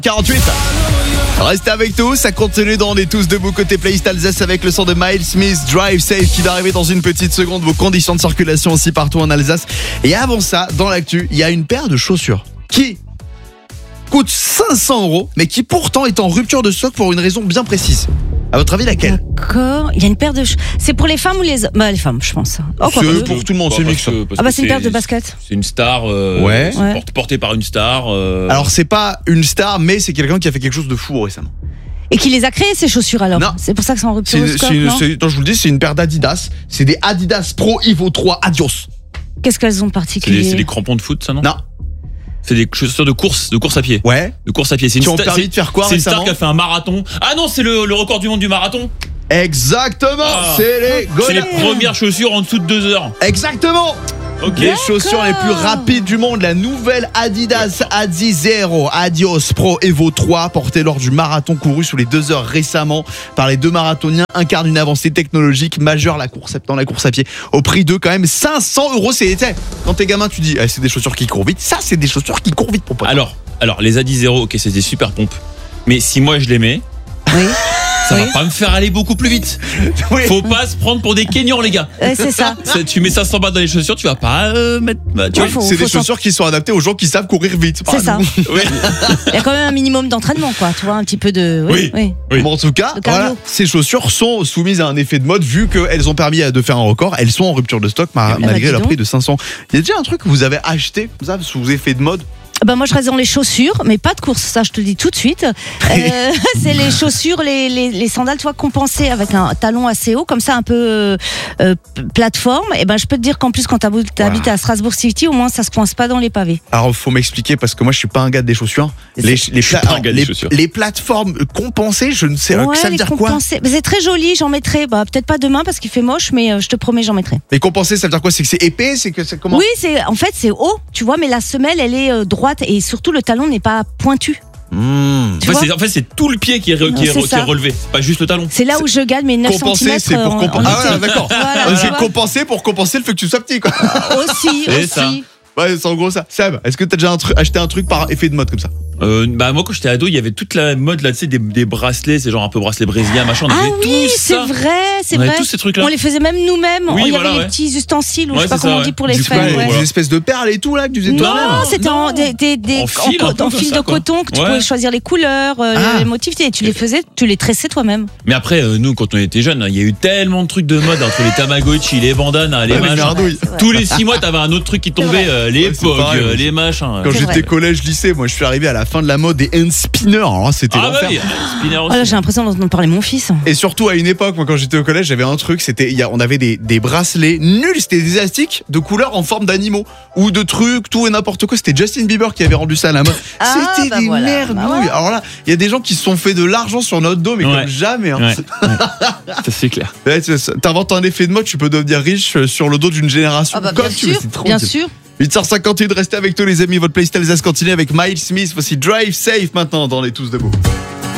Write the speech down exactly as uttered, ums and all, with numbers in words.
quarante-huit. Restez avec nous, ça continue dans les tous debout côté Playlist Alsace avec le son de Miles Smith, Drive Safe qui va arriver dans une petite seconde. Vos conditions de circulation aussi partout en Alsace. Et avant ça, dans l'actu, il y a une paire de chaussures qui coûte cinq cents euros, mais qui pourtant est en rupture de stock pour une raison bien précise. À votre avis, laquelle ? D'accord. Il y a une paire de. ch- C'est pour les femmes ou les hommes ? Bah, les femmes, je pense. Oh, quoi, C'est bah, pour tout le monde, Bah, c'est parce mix. que- parce Ah, bah, que c'est une paire de baskets. C'est une star. euh, Ouais. c'est Ouais. porte- portée par une star. euh, Alors, c'est pas une star, mais c'est quelqu'un qui a fait quelque chose de fou récemment. Et qui les a créées, ces chaussures alors ? Non. C'est pour ça que c'est en rupture C'est, de stock, c'est une- non ? c'est- non, je vous le dis, c'est une paire d'Adidas. C'est des Adidas Pro Evo trois Adios. Qu'est-ce qu'elles ont de c'est, des, particulier ? c'est des crampons de foot, ça, non Non. C'est des chaussures de course, de course à pied. Ouais. De course à pied. C'est une Qui ont star- permis c'est- de faire quoi C'est une star récemment qui a fait un marathon. Ah non, c'est le, le record du monde du marathon. Exactement. Ah. C'est les C'est les Gola. premières chaussures en dessous de deux heures. Exactement. Ok. Les chaussures les plus rapides du monde, la nouvelle Adidas Adi Zero Adios Pro Evo trois, portée lors du marathon couru sous les deux heures récemment par les deux marathoniens, incarne une avancée technologique majeure la course, dans la course à pied, au prix de quand même cinq cents euros. C'est, tu sais, quand t'es gamin, tu dis, ah, c'est des chaussures qui courent vite. Ça, c'est des chaussures qui courent vite, pour pote. Alors, alors les Adi Zero, ok, c'est des super pompes. Mais si moi je les mets, Oui. ça Oui. va pas me faire aller beaucoup plus vite. Oui. Faut pas se prendre pour des Kenyans, les gars. Ouais, c'est ça. C'est- Tu mets cinq cents balles dans les chaussures, tu vas pas euh, mettre. bah, tu Ouais, vois. faut- c'est des s'en- chaussures qui sont adaptées aux gens qui savent courir vite. C'est ça. Ouais. Il y a quand même un minimum d'entraînement, quoi. Tu vois, un petit peu de. Oui. oui. Oui. Bon, en tout cas, Le cardio. voilà, ces chaussures sont soumises à un effet de mode vu qu'elles ont permis de faire un record. Elles sont en rupture de stock ma- Eh ben, malgré dis leur donc. prix de cinq cents. Il y a déjà un truc que vous avez acheté comme ça sous effet de mode. Bah moi je reste dans les chaussures, mais pas de course, ça je te le dis tout de suite. Euh, c'est les chaussures, les, les, les sandales, tu vois, compensées avec un talon assez haut, comme ça un peu euh, euh, plateforme. Et ben je peux te dire qu'en plus quand t'habites Voilà. à Strasbourg City, au moins ça se coince pas dans les pavés. Alors, faut m'expliquer parce que moi, je suis pas un gars des chaussures. Les, les, pla- pas un gars des les- chaussures. les plateformes compensées, je ne sais Ouais, ça veut les dire quoi. compensées. Mais c'est très joli, j'en mettrai. Bah peut-être pas demain parce qu'il fait moche, mais euh, je te promets j'en mettrai. Les compensées, ça veut dire quoi? C'est que c'est épais, c'est que c'est comment? Oui, c'est en fait c'est haut, tu vois, mais la semelle elle est euh, droite et surtout le talon n'est pas pointu. Mmh. Tu En fait, vois c'est, en fait, c'est tout le pied qui est, re- qui est, C'est re- qui ça. est relevé, c'est pas juste le talon. C'est là où je gagne mes neuf Compenser, centimètres. c'est pour en- compenser. en Ah, ouais, été. d'accord. Voilà, Euh, tu J'ai vois. compensé pour compenser le fait que tu sois petit, quoi. Aussi, C'est aussi. ça. Ouais, c'est en gros ça. Seb, est-ce que t'as déjà un tru- acheté un truc par effet de mode comme ça? Euh, bah moi quand j'étais ado, il y avait toute la mode là, tu sais, des, des bracelets, c'est genre un peu bracelet brésilien, machin. On Ah avait oui, tout c'est ça. vrai, c'est On avait vrai. tous ces trucs-là. On les faisait même nous-mêmes. Oui, il y voilà, avait ouais. les petits ustensiles, ou Ouais, je sais pas c'est ça, comment on ouais. dit pour les Du coup, fêtes. les ouais. des espèces de perles et tout là que tu faisais toi-même. Non, c'était non. en, des, des, des, En fil, un peu en comme fil ça, de quoi. coton que tu Ouais. pouvais choisir les couleurs, euh, Ah. les motifs, et tu les faisais, tu les tressais toi-même. Mais après, euh, nous, quand on était jeunes, il y a eu tellement de trucs de mode entre les Tamagotchi, les bandanas, les Ouais, mais machins. merdouille. C'est vrai. Tous les six mois, t'avais un autre truc qui tombait, vrai. euh, les Ouais, c'est pogs, pareil, euh, ouais. les machins. Quand C'est j'étais vrai. collège, lycée, moi je suis arrivé à la fin de la mode des hand spinners. Alors là, c'était Ah bah l'enfer. oui, spinner Oh aussi. là, j'ai l'impression d'entendre parler mon fils. Et surtout à une époque, moi quand j'étais au collège, j'avais un truc, c'était il y a, on avait des, des bracelets nuls, c'était des élastiques de couleurs en forme d'animaux ou de trucs, tout et n'importe quoi. C'était Justin Bieber qui avait rendu ça à la mode. Ah, c'était bah des voilà, merdouilles. bah voilà. Alors là, il y a des gens qui se sont fait de l'argent sur notre dos, mais Ouais. comme jamais. Hein. Ouais, ouais. Ça c'est clair. Ouais, c'est ça. T'inventes un effet de mode, tu peux devenir riche euh, sur le dos d'une génération. Ah bah comme bien tu veux, sûr, c'est trop bien cool. sûr. huit heures cinquante-huit, restez avec tous les amis, votre playlist Alsace continue avec Miles Smith. Voici Drive Safe maintenant dans les Tous Debout.